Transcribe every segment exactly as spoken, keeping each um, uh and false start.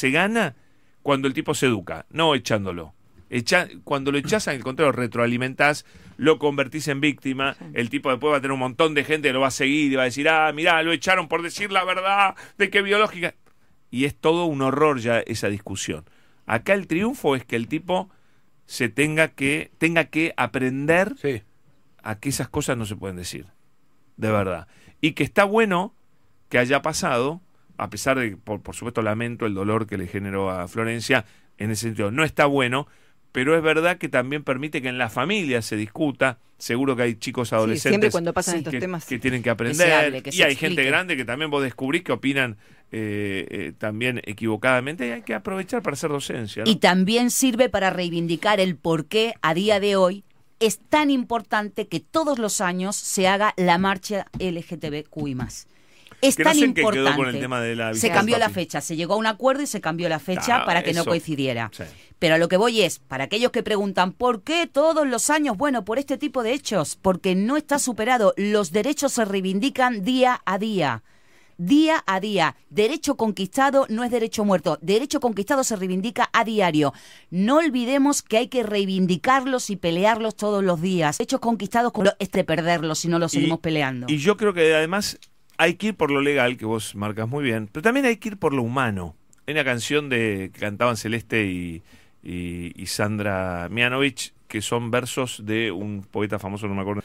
se gana cuando el tipo se educa, no echándolo. Echa, cuando lo echás, al contrario, retroalimentás, lo convertís en víctima, sí. El tipo después va a tener un montón de gente que lo va a seguir y va a decir, ah, mirá, lo echaron por decir la verdad de que biológica. Y es todo un horror ya esa discusión. Acá el triunfo es que el tipo se tenga que, tenga que aprender sí. a que esas cosas no se pueden decir, de verdad. Y que está bueno que haya pasado, a pesar de, por, por supuesto, lamento el dolor que le generó a Florencia, en ese sentido, no está bueno. Pero es verdad que también permite que en la familia se discuta. Seguro que hay chicos adolescentes, sí, siempre cuando pasan estos que, temas que tienen que aprender. Que hable, que y hay explique. Gente grande que también vos descubrís que opinan eh, eh, también equivocadamente. Y hay que aprovechar para hacer docencia, ¿no? Y también sirve para reivindicar el por qué a día de hoy es tan importante que todos los años se haga la marcha L G T B Q I más. Es que tan no sé importante. Qué quedó con el tema de la se cambió papi. la fecha, se llegó a un acuerdo y se cambió la fecha ah, para que eso. no coincidiera. Sí. Pero a lo que voy es, para aquellos que preguntan, ¿por qué todos los años? Bueno, por este tipo de hechos, porque no está superado. Los derechos se reivindican día a día. Día a día. Derecho conquistado no es derecho muerto. Derecho conquistado se reivindica a diario. No olvidemos que hay que reivindicarlos y pelearlos todos los días. Derechos conquistados es de perderlos si no los seguimos y, peleando. Y yo creo que además hay que ir por lo legal, que vos marcas muy bien, pero también hay que ir por lo humano. Hay una canción de que cantaban Celeste y, y, y Sandra Mianovich, que son versos de un poeta famoso, no me acuerdo,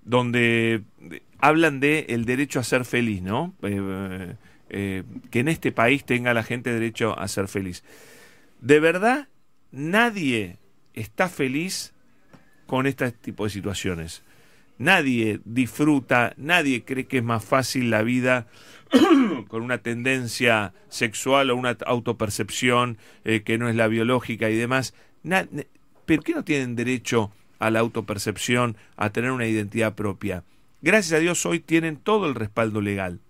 donde hablan de el derecho a ser feliz, ¿no? Eh, eh, que en este país tenga la gente derecho a ser feliz. De verdad, nadie está feliz con este tipo de situaciones. Nadie disfruta, nadie cree que es más fácil la vida con una tendencia sexual o una autopercepción eh, que no es la biológica y demás. Na, ¿Pero qué no tienen derecho a la autopercepción, a tener una identidad propia? Gracias a Dios hoy tienen todo el respaldo legal.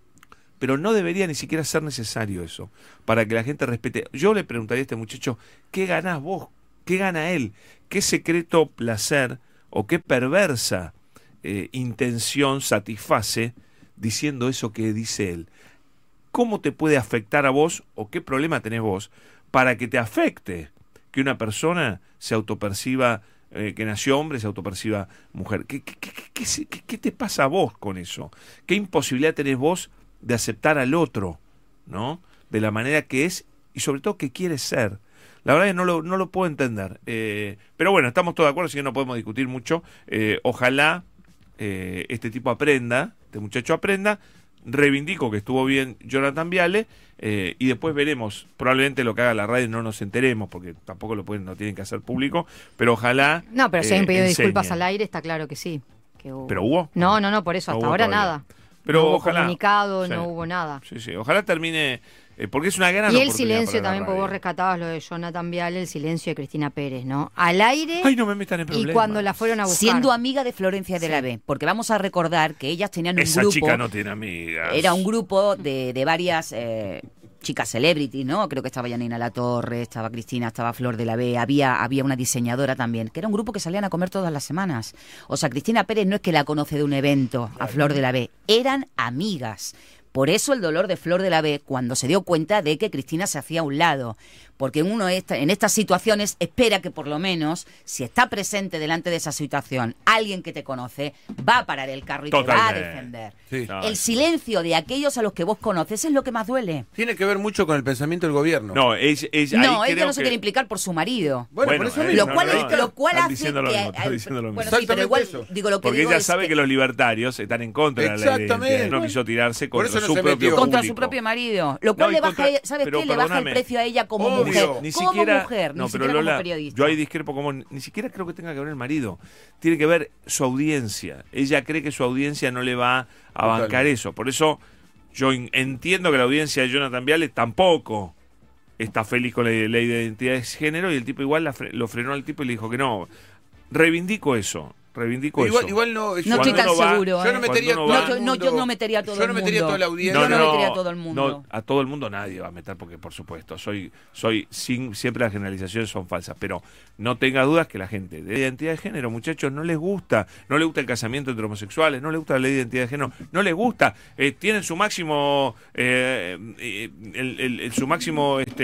Pero no debería ni siquiera ser necesario eso, para que la gente respete. Yo le preguntaría a este muchacho, ¿qué ganás vos? ¿Qué gana él? ¿Qué secreto placer o qué perversa eh, intención satisface diciendo eso que dice él? ¿Cómo te puede afectar a vos o qué problema tenés vos para que te afecte que una persona se autoperciba, eh, que nació hombre, se autoperciba mujer? ¿Qué, qué, qué, qué, qué, qué te pasa a vos con eso? ¿Qué imposibilidad tenés vos de aceptar al otro, ¿no? De la manera que es y sobre todo que quiere ser? La verdad es que no lo, no lo puedo entender. Eh, pero bueno, estamos todos de acuerdo, así que no podemos discutir mucho. Eh, ojalá eh, este tipo aprenda, este muchacho aprenda. Reivindico que estuvo bien Jonathan Viale eh, y después veremos. Probablemente lo que haga la radio no nos enteremos porque tampoco lo pueden, no tienen que hacer público, pero ojalá. No, pero si eh, han pedido enseñe. disculpas al aire, está claro que sí. Que hubo. ¿Pero hubo? No, no, no, por eso, No hasta hubo ahora todavía. nada. Pero no hubo ojalá. comunicado, Sí. no hubo nada. Sí, sí, ojalá termine. Eh, porque es una gran Y el oportunidad silencio para la también, porque vos radio. rescatabas lo de Jonathan Viale, el silencio de Cristina Pérez, ¿no? Al aire. Ay, no me metan en y problemas. cuando la fueron a buscar. Siendo amiga de Florencia de Sí. la B, porque vamos a recordar que ellas tenían un Esa grupo. chica no tiene amigas. Era un grupo de, de varias eh, chicas celebrities, ¿no? Creo que estaba Yanina Latorre, estaba Cristina, estaba Flor de la B, había, había una diseñadora también, que era un grupo que salían a comer todas las semanas. O sea, Cristina Pérez no es que la conoce de un evento a Flor de la B, eran amigas. Por eso el dolor de Flor de la B cuando se dio cuenta de que Cristina se hacía a un lado. Porque uno esta, en estas situaciones espera que por lo menos, si está presente delante de esa situación, alguien que te conoce, va a parar el carro y Totalmente. te va a defender. Sí. No, El silencio de aquellos a los que vos conoces es lo que más duele. Tiene que ver mucho con el pensamiento del gobierno. No, ella, ella, No, ahí ella creo no se que... quiere implicar por su marido. Bueno, Bueno, por eso eh, mismo. Lo cual, no, no, lo cual están hace diciendo lo que, mismo, están diciendo lo mismo. bueno, sí, pero igual Exactamente eso. digo lo que Porque digo ella es sabe que... que los libertarios están en contra de la ley de Exactamente. identidad. No quiso tirarse Por contra eso no su se propio metió. contra público. su propio marido, lo cual No, y le baja, contra- ¿sabes pero qué? Le baja el perdóname. precio a ella como Obvio. mujer, Ni como siquiera, mujer, no, ni pero siquiera Lola, como periodista. yo ahí discrepo como ni siquiera creo que tenga que ver el marido, tiene que ver su audiencia. Ella cree que su audiencia no le va a bancar Totalmente. eso, por eso yo in- entiendo que la audiencia de Jonathan Viale tampoco está feliz con la ley de identidad de género y el tipo igual la fre- lo frenó al tipo y le dijo que no. Reivindico eso, reivindico Igual, eso. igual no. No yo- estoy tan Cuando uno va- seguro. Yo no ¿eh? metería a Cuando todo uno el No, mundo. yo no metería a todo Yo el no metería a mundo. toda la audiencia. Yo no no, metería a todo el mundo. no, a todo el mundo nadie va a meter porque por supuesto soy soy sin siempre las generalizaciones son falsas, pero no tenga dudas que la gente de identidad de género, muchachos, no les gusta, no les gusta el casamiento entre homosexuales, no les gusta la ley de identidad de género, no les gusta, eh, tienen su máximo eh, eh, el, el- el- su máximo este